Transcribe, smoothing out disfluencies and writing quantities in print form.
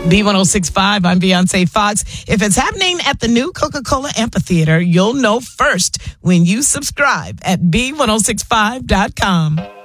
B1065, I'm Beyonce Fox. If it's happening at the new Coca-Cola Amphitheater, you'll know first when you subscribe at B1065.com.